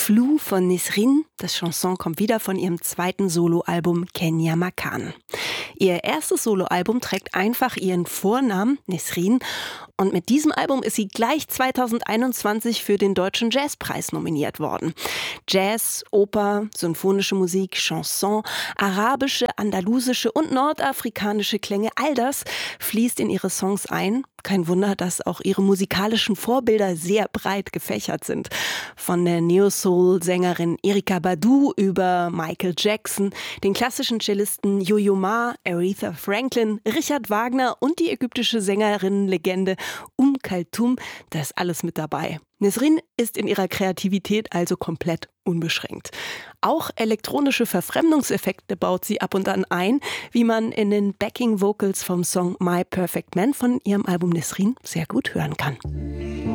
Flu von Nesrin. Das Chanson kommt wieder von ihrem zweiten Soloalbum Kenya Makan. Ihr erstes Soloalbum trägt einfach ihren Vornamen Nesrin und mit diesem Album ist sie gleich 2021 für den Deutschen Jazzpreis nominiert worden. Jazz, Oper, symphonische Musik, Chanson, arabische, andalusische und nordafrikanische Klänge, all das fließt in ihre Songs ein. Kein Wunder, dass auch ihre musikalischen Vorbilder sehr breit gefächert sind. Von der Neo-Soul-Sängerin Erykah Badu über Michael Jackson, den klassischen Cellisten Yo-Yo Ma, Aretha Franklin, Richard Wagner und die ägyptische Sängerinnenlegende Kulthum, da ist alles mit dabei. Nesrin ist in ihrer Kreativität also komplett unbeschränkt. Auch elektronische Verfremdungseffekte baut sie ab und an ein, wie man in den Backing Vocals vom Song My Perfect Man von ihrem Album Nesrin sehr gut hören kann.